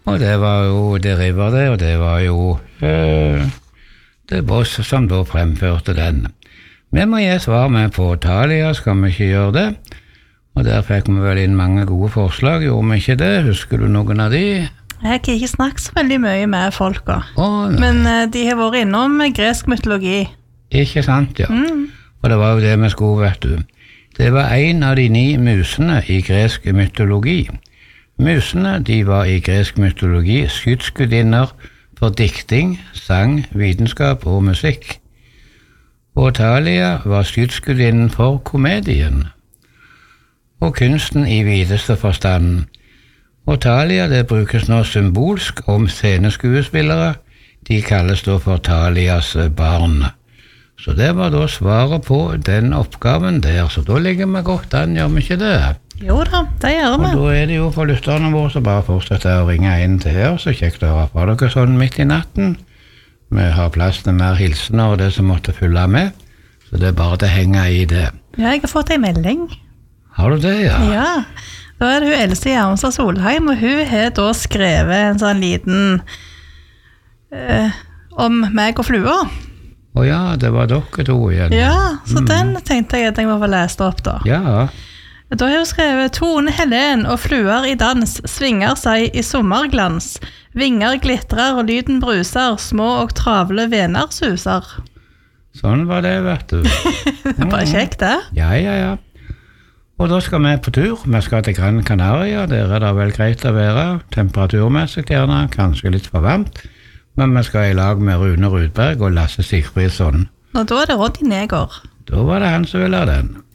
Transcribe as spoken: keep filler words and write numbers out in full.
Og det var jo det river det, og det var jo øh, det boss som da fremførte den. Vi må gi svar med på Thalia, skal vi ikke gjøre det? Og der fikk vi vel inn mange gode forslag, gjorde vi ikke det? Husker du noen av de? Jeg har ikke snakket så veldig mye med folka, Å, men uh, de har vært innom gresk mytologi. Ikke sant, ja. Mm. Og det var jo det vi skulle, vet du. Det var en av de ni musene i gresk mytologi. Musene, de var i gresk mytologi skytsgudinner for dikting, sang, vitenskap og musikk. Og Thalia var skytsgudinnen for komedien og kunsten i videste forstand. Og Thalia, det brukes nå symbolsk om sceneskuespillere. De kalles da for Thalias barn. Så det var da svaret på den oppgaven der. Så da ligger vi godt an, gjør vi ikke det? Jo da, det gjør vi. Og da er det jo for lytterne våre så bare fortsette å ringe inn til her, så kjekt å høre fra dere sånn midt i natten. Vi har plass til mer hilsener og det som måtte følge med, så det er bare til å henge i det. Ja, jeg har fått en melding. Har du det, ja? Ja, da er det hun Else Jarmstad Solheim, og hun har da skrevet en sånn liten eh, om meg og flua. Åja, det var dere to igjen. Ja, så Mm. den tenkte jeg at jeg må få lest opp da. Ja, Da har hun skrevet Tone Helen og fluer i dans svinger seg i sommerglans. Vinger glitrer og lyden bruser, små og travle vener suser. sånn var det, vet du. Det er bare kjekt, det. Ja, ja, ja. Og da skal vi på tur. Vi skal til Gran Canaria. Der er det vel greit å være. Temperaturmessig gjerne, kanskje litt for varmt. Men vi skal i lag med Rune Rudberg og Lasse Sigfridsson. Og da er det Roddy Neger. Da var det han som ville ha den.